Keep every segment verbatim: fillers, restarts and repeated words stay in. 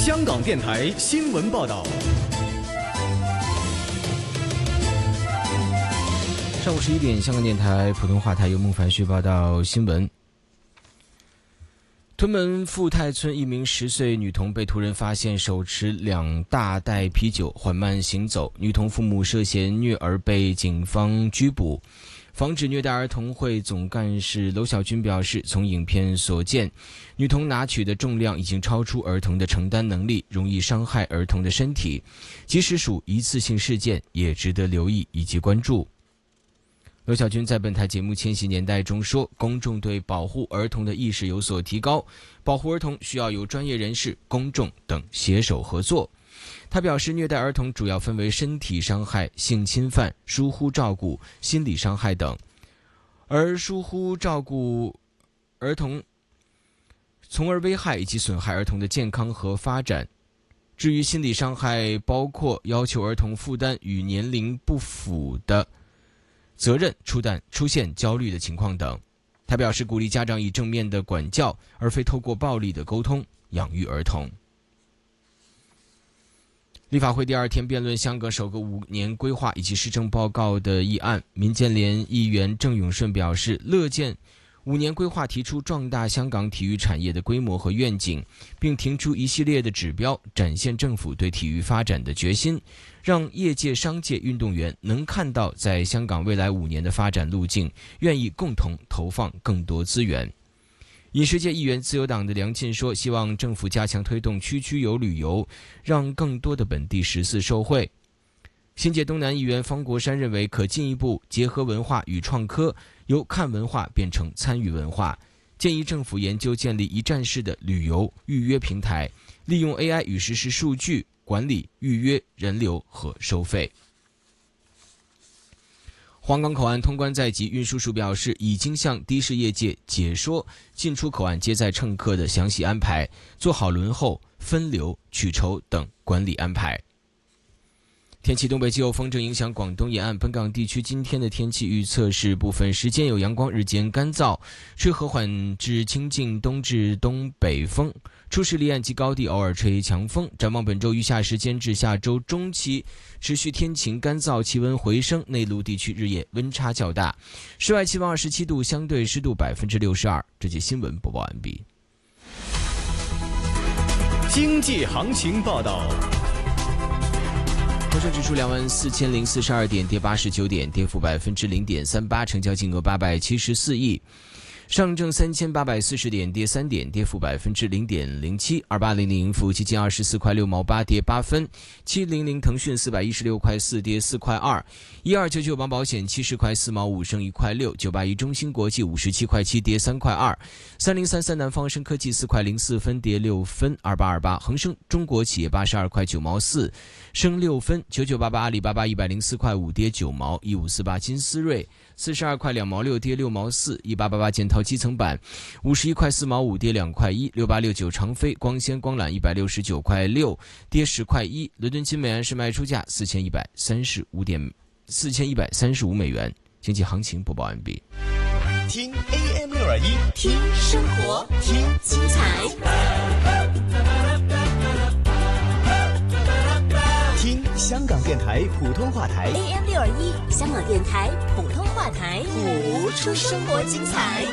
香港电台新闻报道。 上午十一点，香港电台普通话台由孟凡旭报道新闻。屯门富泰村一名十岁女童被途人发现手持两大袋啤酒缓慢行走，女童父母涉嫌虐儿被警方拘捕。防止虐待儿童会总干事娄小军表示，从影片所见，女童拿取的重量已经超出儿童的承担能力，容易伤害儿童的身体，即使属一次性事件也值得留意以及关注。娄小军在本台节目《千禧年代》中说，公众对保护儿童的意识有所提高，保护儿童需要由专业人士、公众等携手合作。他表示，虐待儿童主要分为身体伤害、性侵犯、疏忽照顾、心理伤害等，而疏忽照顾儿童，从而危害以及损害儿童的健康和发展。至于心理伤害，包括要求儿童负担与年龄不符的责任，出但出现焦虑的情况等。他表示，鼓励家长以正面的管教，而非透过暴力的沟通养育儿童。立法会第二天辩论香港首个五年规划以及施政报告的议案，民建联议员郑永顺表示，乐见五年规划提出壮大香港体育产业的规模和愿景，并提出一系列的指标，展现政府对体育发展的决心，让业界、商界、运动员能看到在香港未来五年的发展路径，愿意共同投放更多资源。饮食界议员自由党的梁进说，希望政府加强推动区区游旅游，让更多的本地食肆受惠。新界东南议员方国珊认为，可进一步结合文化与创科，由看文化变成参与文化，建议政府研究建立一站式的旅游预约平台，利用 A I 与实时数据管理预约人流和收费。皇岗口岸通关在即，运输署表示，已经向的士业界解说进出口岸接载乘客的详细安排，做好轮候、分流、取筹等管理安排。天气，东北季候风正影响广东沿岸，本港地区今天的天气预测是部分时间有阳光，日间干燥，吹和缓至清劲东至东北风，初时离岸及高地偶尔吹强风。展望本周余下时间至下周中期，持续天晴干燥，气温回升，内陆地区日夜温差较大，室外气温二十七度，相对湿度百分之六十二。这节新闻播报完毕。 经济行情报道。 恒生指数两万四千零四十二点，跌八十九点，跌幅百分之零点三八，成交金额八百七十四亿。上证三千八百四十点，跌三点，跌幅百分之零点零七。二八零零盈富基金二十四块六毛八，跌八分。七零零腾讯四百一十六块四，跌四块二。一二九九王保险七十块四毛五，升一块六。九八一中芯国际五十七块七，跌三块二。三零三三南方生科技四块零四分，跌六分。二八二八恒生中国企业八十二块九毛四，升六分。九九八八阿里巴巴一百零四块五，跌九毛。一五四八金思瑞四十二块两毛六，跌六毛四。一八八八建滔基层板五十一块四毛五，跌两块一。六八六九长飞光纤光缆一百六十九块六，跌十块一。伦敦金美元是卖出价四千一百三十五点四千一百三十五美元。经济行情播报完毕。 听 A M 六二一， 听生活，听精彩， 听香港电台普通话台 A M 六二一，香港电台普通话台，谱出生活精彩。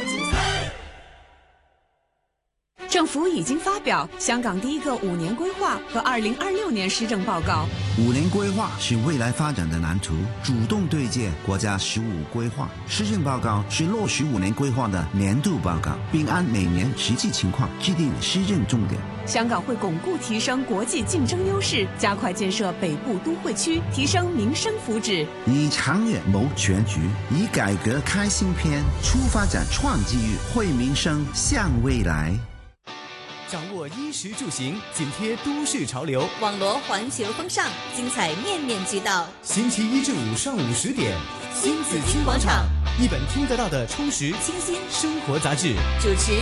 政府已经发表香港第一个五年规划和二零二六年施政报告。 五年规划是未来发展的蓝图，主动对接国家十五规划。施政报告是落实五年规划的年度报告，并按每年实际情况制定施政重点。 香港会巩固提升国际竞争优势，加快建设北部都会区，提升民生福祉。 以长远谋全局，以改革开新篇，出发展创机遇，惠民生向未来。 掌握衣食住行，紧贴都市潮流， 网罗环球风尚，精彩面面俱到。 星期一至五上午十点， 新紫金广场， 一本听得到的充实清新生活杂志， 主持